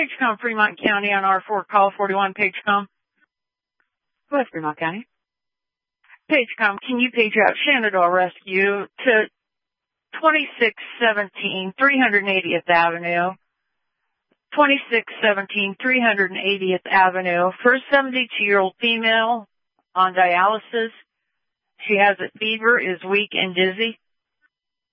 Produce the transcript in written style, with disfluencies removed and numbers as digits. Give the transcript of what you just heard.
Pagecom, Fremont County on R4, call 41, Pagecom. West Fremont County. Pagecom, can you page out Shenandoah Rescue to 2617 380th Avenue? 2617 380th Avenue for a 72-year-old female on dialysis. She has a fever, is weak and dizzy.